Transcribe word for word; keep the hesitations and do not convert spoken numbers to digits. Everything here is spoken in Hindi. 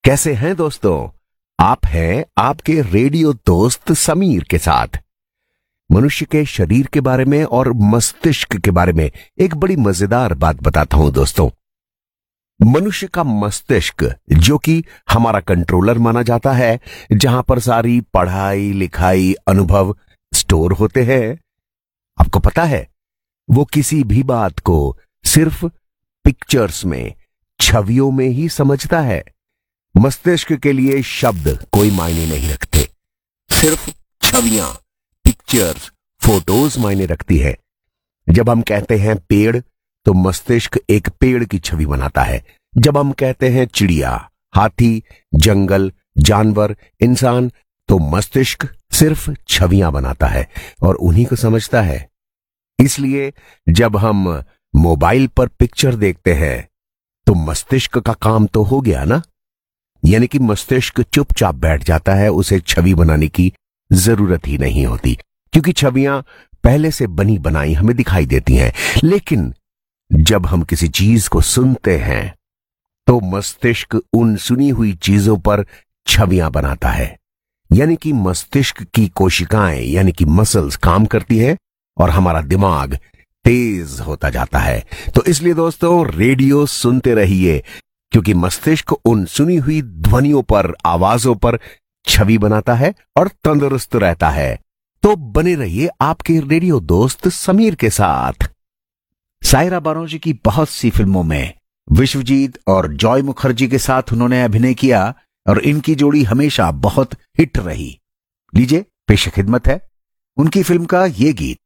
कैसे हैं दोस्तों? आप हैं आपके रेडियो दोस्त समीर के साथ। मनुष्य के शरीर के बारे में और मस्तिष्क के बारे में एक बड़ी मजेदार बात बताता हूं दोस्तों। मनुष्य का मस्तिष्क, जो कि हमारा कंट्रोलर माना जाता है, जहां पर सारी पढ़ाई लिखाई अनुभव स्टोर होते हैं, आपको पता है वो किसी भी बात को सिर्फ पिक्चर्स में, छवियों में ही समझता है। मस्तिष्क के लिए शब्द कोई मायने नहीं रखते, सिर्फ छवियां, पिक्चर्स, फोटोज मायने रखती है। जब हम कहते हैं पेड़, तो मस्तिष्क एक पेड़ की छवि बनाता है। जब हम कहते हैं चिड़िया, हाथी, जंगल, जानवर, इंसान, तो मस्तिष्क सिर्फ छवियां बनाता है और उन्हीं को समझता है। इसलिए जब हम मोबाइल पर पिक्चर देखते हैं, तो मस्तिष्क का काम तो हो गया ना। यानी कि मस्तिष्क चुपचाप बैठ जाता है, उसे छवि बनाने की जरूरत ही नहीं होती, क्योंकि छवियां पहले से बनी बनाई हमें दिखाई देती हैं। लेकिन जब हम किसी चीज को सुनते हैं, तो मस्तिष्क उन सुनी हुई चीजों पर छवियां बनाता है। यानी कि मस्तिष्क की कोशिकाएं, यानी कि मसल्स काम करती है और हमारा दिमाग तेज होता जाता है। तो इसलिए दोस्तों, रेडियो सुनते रहिए, क्योंकि मस्तिष्क उन सुनी हुई ध्वनियों पर, आवाजों पर छवि बनाता है और तंदुरुस्त रहता है। तो बने रहिए आपके रेडियो दोस्त समीर के साथ। सायरा बानोजी की बहुत सी फिल्मों में विश्वजीत और जॉय मुखर्जी के साथ उन्होंने अभिनय किया और इनकी जोड़ी हमेशा बहुत हिट रही। लीजिए, पेश खिदमत है उनकी फिल्म का ये गीत।